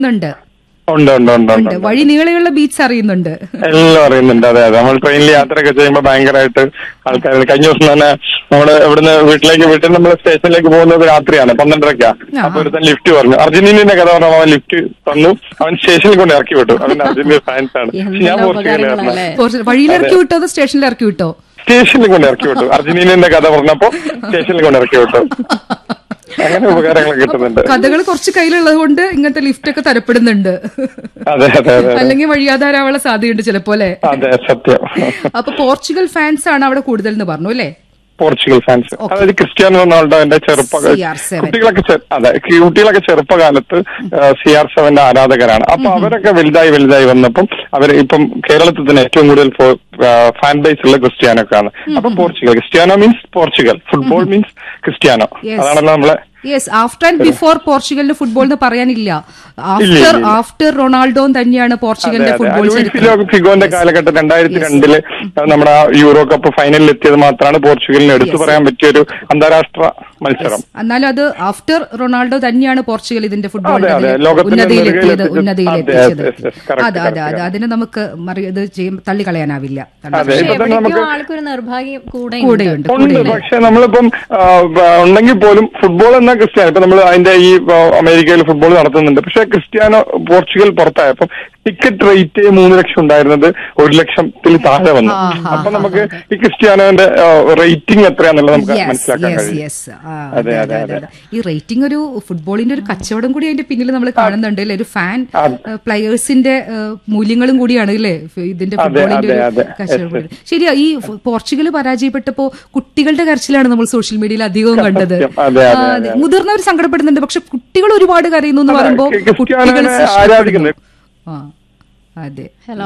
ഉണ്ട് ഉണ്ട് ഉണ്ട് ഉണ്ട് ഉണ്ട് വഴി നീളെയുള്ള ബീച്ച് അറിയുന്നുണ്ട്, എല്ലാം അറിയുന്നുണ്ട്. അതെ അതെ, നമ്മൾ ട്രെയിനിൽ യാത്രയൊക്കെ ചെയ്യുമ്പോൾ ഭയങ്കരമായിട്ട് ആൾക്കാർ. കഴിഞ്ഞ ദിവസം തന്നെ നമ്മള് ഇവിടുന്ന് വീട്ടിൽ നമ്മൾ സ്റ്റേഷനിലേക്ക് പോകുന്നത് രാത്രിയാണ്, 12:30. അപ്പൊ ഒരുത്തൻ ലിഫ്റ്റ് പറഞ്ഞു. അർജന്റീനയുടെ കഥ പറഞ്ഞ അവൻ ലിഫ്റ്റ് തന്നു, അവൻ സ്റ്റേഷനിൽ കൊണ്ട് ഇറക്കി വിട്ടു. അവൻ അർജന്റീന ഫാൻസ് ആണ്. ഞാൻ പോർച്ചുഗലായിരുന്നു. വഴിയിൽ ഇറക്കി വിട്ടോ അതോ സ്റ്റേഷനിൽ ഇറക്കി വിട്ടോ? സ്റ്റേഷനിൽ കൊണ്ട് ഇറക്കി വിട്ടു. അർജന്റീനയുടെ കഥ പറഞ്ഞപ്പോ സ്റ്റേഷനിൽ കൊണ്ട് ഇറക്കി വിട്ടു. അങ്ങനെ ഉപകാരങ്ങൾ കിട്ടുന്നുണ്ട്. കഥകൾ കുറച്ച് കയ്യിലുള്ളത് കൊണ്ട് ഇങ്ങനത്തെ ലിഫ്റ്റ് ഒക്കെ തരപ്പെടുന്നുണ്ട്. അതെ അതെ അതെ, അല്ലെങ്കിൽ വഴിയാധാരാവാനുള്ള സാധ്യതയുണ്ട് ചിലപ്പോലെ. അതെ സത്യം. അപ്പൊ പോർച്ചുഗൽ ഫാൻസ് ആണ് അവിടെ കൂടുതൽ എന്ന് പറഞ്ഞു അല്ലേ? പോർച്ചുഗൽ ഫാൻസ്, അതായത് ക്രിസ്ത്യാനോ റൊണാൾഡോന്റെ കുട്ടികളൊക്കെ ചെറുപ്പകാലത്ത് CR7 ആരാധകരാണ്. അപ്പൊ അവരൊക്കെ വലുതായി വന്നപ്പം അവര് ഇപ്പം കേരളത്തിൽ തന്നെ ഏറ്റവും കൂടുതൽ ഫാൻ ബേസ് ഉള്ള ക്രിസ്ത്യാനോക്കാണ്. അപ്പൊ Portugal, Cristiano means Portugal, football means Cristiano. അതാണല്ലോ നമ്മളെ. Yes, after and before പോർച്ചുഗലിന് football എന്ന് പറയാനില്ല. ആഫ്റ്റർ റൊണാൾഡോ തന്നെയാണ് പോർച്ചുഗലിന്റെ ഫുട്ബോൾ. ഫിഗോന്റെ കാലഘട്ടം 2002 നമ്മുടെ യൂറോ കപ്പ് ഫൈനലിൽ എത്തിയത് മാത്രമാണ് പോർച്ചുഗലിന് എടുത്തു പറയാൻ പറ്റിയൊരു അന്താരാഷ്ട്ര മത്സരം. എന്നാലും അത് ആഫ്റ്റർ റൊണാൾഡോ തന്നെയാണ് പോർച്ചുഗൽ ഇതിന്റെ ഫുട്ബോൾ ഉന്നതിയിലെത്തിയത്. അതെ അതെ അതെ, അതിനെ നമുക്ക് ഇത് തള്ളിക്കളയാനാവില്ല. ആൾക്കൊരു നിർഭാഗ്യം കൂടെയുണ്ട്. പക്ഷെ നമ്മളിപ്പം ഉണ്ടെങ്കിൽ പോലും ഫുട്ബോൾ എന്ന ക്രിസ്ത്യാനോ, ഇപ്പൊ നമ്മൾ അതിന്റെ ഈ അമേരിക്കയിൽ ഫുട്ബോൾ നടത്തുന്നുണ്ട്. പക്ഷെ ക്രിസ്ത്യാനോ പോർച്ചുഗൽ പുറത്തായപ്പം ടിക്കറ്റ് റേറ്റ് 3 ലക്ഷം ഉണ്ടായിരുന്നത് 1 ലക്ഷത്തിൽ താഴെ വന്നു. അപ്പൊ നമുക്ക് ഈ ക്രിസ്ത്യാനോന്റെ റേറ്റിംഗ് എത്രയാന്നുള്ളത് നമുക്ക് മനസ്സിലാക്കാൻ കഴിയും. അതെ അതെ അതെ, ഈ റേറ്റിംഗ് ഒരു ഫുട്ബോളിന്റെ ഒരു കച്ചവടം കൂടി അതിന്റെ പിന്നിൽ നമ്മൾ കാണുന്നുണ്ട് അല്ലേ? ഒരു ഫാൻ പ്ലെയേഴ്സിന്റെ മൂല്യങ്ങളും കൂടിയാണ് അല്ലേ ഇതിന്റെ ഫുട്ബോളിന്റെ ഒരു കച്ചവടം. ശരിയാ, ഈ പോർച്ചുഗൽ പരാജയപ്പെട്ടപ്പോ കുട്ടികളുടെ കരച്ചിലാണ് നമ്മൾ സോഷ്യൽ മീഡിയയിൽ അധികവും കണ്ടത്. മുതിർന്നവർ സങ്കടപ്പെടുന്നുണ്ട്, പക്ഷെ കുട്ടികൾ ഒരുപാട് കരയുന്നു എന്ന് പറയുമ്പോ കുട്ടികൾ ആരാധിക്കുന്നത്. അതെ, ഹലോ,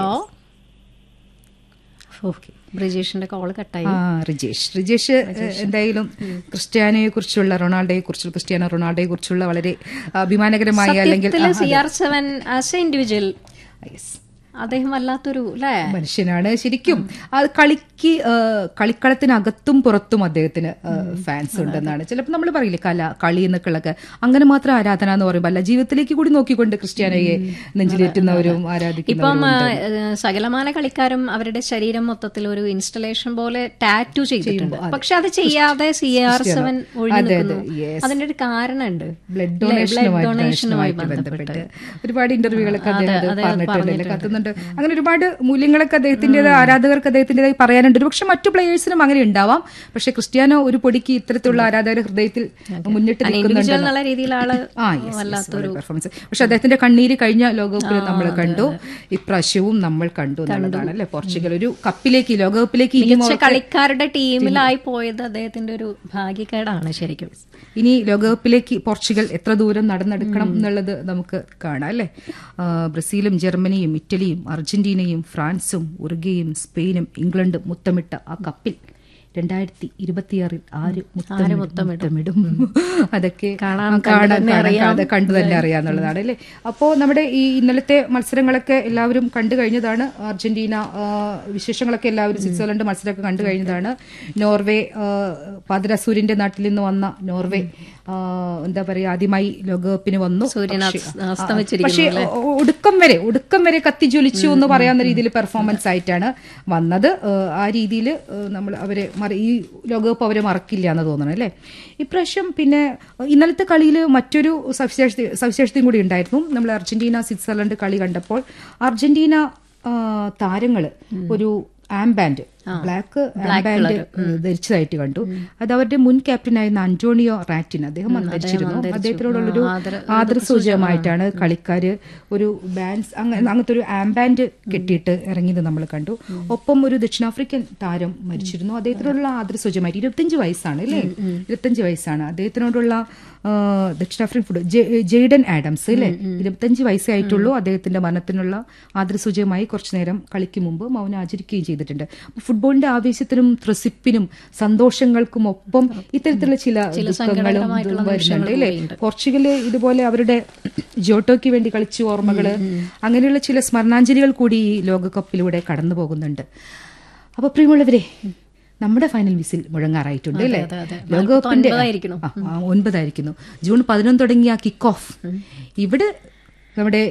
ബ്രിജേഷിന്റെ കോള് കട്ടായി. റിജേഷ് എന്തായാലും ക്രിസ്ത്യാനോയെ കുറിച്ചുള്ള ക്രിസ്ത്യാനോ റൊണാൾഡോയെ കുറിച്ചുള്ള വളരെ അഭിമാനകരമായ, അല്ലെങ്കിൽ CR7 ആസ് എ ഇൻഡിവിജ്വൽ അദ്ദേഹം വല്ലാത്തൊരു മനുഷ്യനാണ് ശരിക്കും. അത് കളിക്കളത്തിനകത്തും പുറത്തും അദ്ദേഹത്തിന് ഫാൻസ് ഉണ്ടെന്നാണ് ചിലപ്പോൾ നമ്മൾ പറയില്ലേ, കളി എന്നൊക്കെ അങ്ങനെ മാത്രം ആരാധന എന്ന് പറയുമ്പോൾ അല്ല, ജീവിതത്തിലേക്ക് കൂടി നോക്കിക്കൊണ്ട് ക്രിസ്ത്യാനോയെ നെഞ്ചിലേറ്റുന്നവരും ആരാധിക്കുന്നവരും. ഇപ്പം സകലമാന കളിക്കാരും അവരുടെ ശരീരം മൊത്തത്തിൽ ഒരു ഇൻസ്റ്റലേഷൻ പോലെ ടാറ്റു ചെയ്തിട്ടുണ്ട്. പക്ഷെ അത് ചെയ്യാതെ CR7 അതിന്റെ ഒരു കാരണമുണ്ട്, ബ്ലഡ് ഡൊണേഷനുമായിട്ട് ബന്ധപ്പെട്ട് ഒരുപാട് ഇന്റർവ്യൂകളൊക്കെ പറഞ്ഞിട്ടുണ്ട്, കത്തുന്നുണ്ട്. അങ്ങനെ ഒരുപാട് മൂല്യങ്ങളൊക്കെ അദ്ദേഹത്തിന്റേതായ, ആരാധകർക്ക് അദ്ദേഹത്തിന്റേതായി പറയാനുണ്ട്. പക്ഷെ മറ്റു പ്ലേയേഴ്സിനും അങ്ങനെ ഉണ്ടാവാം. പക്ഷെ ക്രിസ്ത്യാനോ ഒരു പൊടിക്ക് ഇത്തരത്തിലുള്ള ആരാധകരുടെ ഹൃദയത്തിൽ മുന്നിട്ട് നിൽക്കുന്നുണ്ട്. പെർഫോമൻസ്. പക്ഷെ അദ്ദേഹത്തിന്റെ കണ്ണീര് കഴിഞ്ഞ ലോകകപ്പിൽ നമ്മൾ കണ്ടു, ഇപ്രാവശ്യവും നമ്മൾ കണ്ടു എന്നുള്ളതാണ് അല്ലെ. പോർച്ചുഗൽ ഒരു കപ്പിലേക്ക്, ലോകകപ്പിലേക്ക് കളിക്കാരുടെ ടീമിലായി പോയത് അദ്ദേഹത്തിന്റെ ഒരു ഭാഗ്യക്കേടാണ് ശരിക്കും. ഇനി ലോകകപ്പിലേക്ക് പോർച്ചുഗൽ എത്ര ദൂരം നടന്നെടുക്കണം എന്നുള്ളത് നമുക്ക് കാണാം അല്ലെ. ബ്രസീലും ജർമ്മനിയും ഇറ്റലിയും അർജന്റീനയും ഫ്രാൻസും ഉറുഗ്വേയും സ്പെയിനും ഇംഗ്ലണ്ടും മുത്തമിട്ട ആ കപ്പിൽ 2026 ആര് മുത്തമിടും അതൊക്കെ കണ്ടു തന്നെ അറിയാന്നുള്ളതാണ് അല്ലേ. അപ്പോൾ നമ്മുടെ ഈ ഇന്നലത്തെ മത്സരങ്ങളൊക്കെ എല്ലാവരും കണ്ടു കഴിഞ്ഞതാണ്. അർജന്റീന വിശേഷങ്ങളൊക്കെ എല്ലാവരും, സ്വിറ്റ്സർലൻഡ് മത്സരമൊക്കെ കണ്ടു കഴിഞ്ഞതാണ്. നോർവേ, പാതിരാസൂര്യന്റെ നാട്ടിൽ നിന്ന് വന്ന നോർവേ എന്താ പറയാ, ആദ്യമായി ലോകകപ്പിന് വന്നു. പക്ഷേ ഒടുക്കം വരെ കത്തിജ്വലിച്ചു എന്ന് പറയാവുന്ന രീതിയിൽ പെർഫോമൻസ് ആയിട്ടാണ് വന്നത്. ആ രീതിയിൽ നമ്മൾ അവരെ ഈ ലോകകപ്പ് അവരെ മറക്കില്ല എന്ന് തോന്നണം അല്ലേ ഇപ്രാവശ്യം. പിന്നെ ഇന്നലത്തെ കളിയിൽ മറ്റൊരു സവിശേഷതയും കൂടി ഉണ്ടായിരുന്നു. നമ്മൾ അർജന്റീന സ്വിറ്റ്സർലൻഡ് കളി കണ്ടപ്പോൾ അർജന്റീന താരങ്ങള് ഒരു ആംബാൻഡ്, ബ്ലാക്ക് ആംബാൻഡ് ധരിച്ചതായിട്ട് കണ്ടു. അത് അവരുടെ മുൻ ക്യാപ്റ്റനായിരുന്ന അന്റോണിയോ റാറ്റിൻ, അദ്ദേഹം ധരിച്ചിരുന്നു. അദ്ദേഹത്തിനോടുള്ളൊരു ആദരസൂചകമായിട്ടാണ് കളിക്കാര് ഒരു ബാൻഡ്, അങ്ങനത്തെ ഒരു ആംബാൻഡ് കെട്ടിയിട്ട് ഇറങ്ങിയത് നമ്മൾ കണ്ടു. ഒപ്പം ഒരു ദക്ഷിണാഫ്രിക്കൻ താരം മരിച്ചിരുന്നു. അദ്ദേഹത്തിനോടുള്ള ആദരസൂചകമായിട്ട് 25 വയസ്സാണ് അല്ലേ, 25 വയസ്സാണ് അദ്ദേഹത്തിനോടുള്ള ദക്ഷിണാഫ്രിക്കൻ ജെയ്ഡൻ ആഡംസ് അല്ലേ, 25 വയസ്സേ ആയിട്ടുള്ളൂ. അദ്ദേഹത്തിന്റെ മരണത്തിനുള്ള ആദരസൂചകമായി കുറച്ചുനേരം കളിക്ക് മുമ്പ് മൗനം ആചരിക്കുകയും ചെയ്തിട്ടുണ്ട്. ഫുട്ബോളിന്റെ ആവേശത്തിനും ത്രസിപ്പിനും സന്തോഷങ്ങൾക്കും ഒപ്പം ഇത്തരത്തിലുള്ള ചില ദുഃഖങ്ങളും വരുന്നുണ്ട് അല്ലേ. പോർച്ചുഗല് ഇതുപോലെ അവരുടെ ജോട്ടോയ്ക്ക് വേണ്ടി കളിച്ച ഓർമ്മകള്, അങ്ങനെയുള്ള ചില സ്മരണാഞ്ജലികൾ കൂടി ഈ ലോകകപ്പിലൂടെ കടന്നു പോകുന്നുണ്ട്. അപ്പൊ പ്രിയമുള്ളവരെ, നമ്മുടെ ഫൈനൽ വിസിൽ മുഴങ്ങാറായിട്ടുണ്ട് അല്ലേ. ലോകകപ്പിന്റെ 9 ആയിരിക്കുന്നു. ജൂൺ 11 തുടങ്ങിയ കിക്ക് ഓഫ് ഇവിടെ നമ്മുടെ